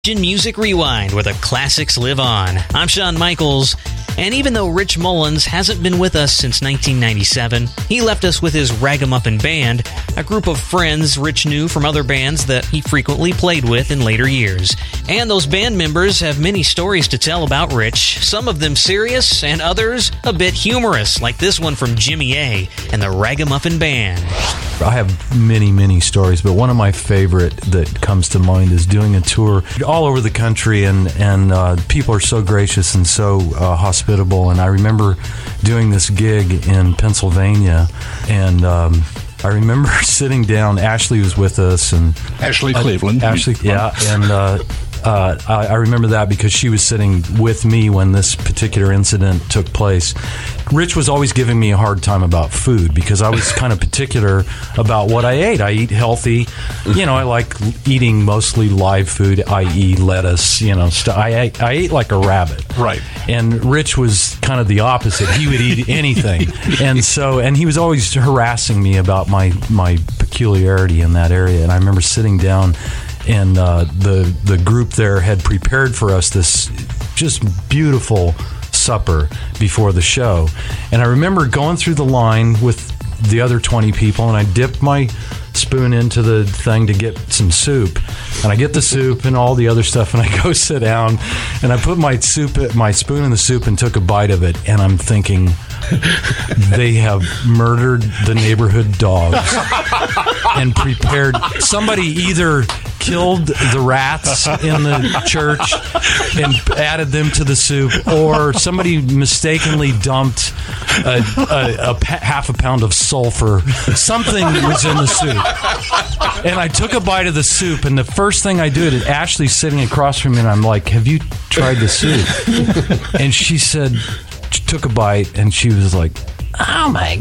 Music Rewind, where the classics live on. I'm Shawn Michaels, and even though Rich Mullins hasn't been with us since 1997, he left us with his Ragamuffin Band, a group of friends Rich knew from other bands that he frequently played with in later years. And those band members have many stories to tell about Rich, some of them serious and others a bit humorous, like this one from Jimmy A. and the Ragamuffin Band. I have many stories, but one of my favorite that comes to mind is doing a tour all over the country, and people are so gracious and so hospitable. And I remember doing this gig in Pennsylvania, and I remember sitting down. Ashley was with us, and Ashley Cleveland. Ashley, yeah, and I remember that because she was sitting with me when this particular incident took place. Rich was always giving me a hard time about food because I was kind of particular about what I ate. I eat healthy. You know, I like eating mostly live food, i.e. lettuce, I ate like a rabbit. Right. And Rich was kind of the opposite. He would eat anything. And he was always harassing me about my peculiarity in that area. And I remember sitting down, and the group there had prepared for us this just beautiful supper before the show. And I remember going through the line with the other 20 people, and I dipped my spoon into the thing to get some soup. And I get the soup and all the other stuff, and I go sit down, and I put my spoon in the soup and took a bite of it, and I'm thinking, they have murdered the neighborhood dogs and prepared. Somebody either killed the rats in the church and added them to the soup, or somebody mistakenly dumped half a pound of sulfur. Something was in the soup. And I took a bite of the soup, and the first thing I did is Ashley's sitting across from me, and I'm like, "Have you tried the soup?" And she said, she took a bite, and she was like, "Oh my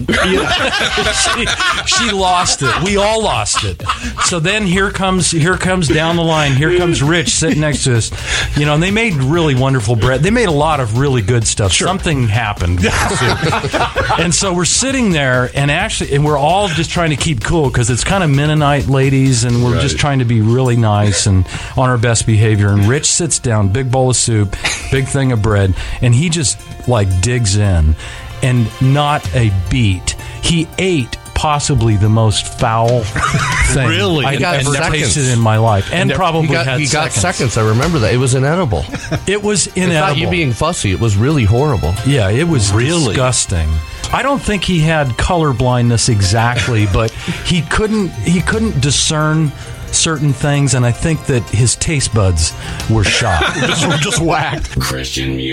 God." She lost it. We all lost it. So then here comes down the line, here comes Rich sitting next to us. And they made really wonderful bread. They made a lot of really good stuff. Sure. Something happened. And so we're sitting there, and we're all just trying to keep cool because it's kind of Mennonite ladies, and we're just trying to be really nice and on our best behavior. And Rich sits down, big bowl of soup, big thing of bread, and he just digs in. And not a beat. He ate possibly the most foul thing I've ever tasted in my life. And probably he got seconds. I remember that. It was inedible. It was inedible. It's not you being fussy. It was really horrible. Yeah, it was really disgusting. I don't think he had color blindness exactly, but he couldn't discern certain things, and I think that his taste buds were shot. just whacked. Christian music.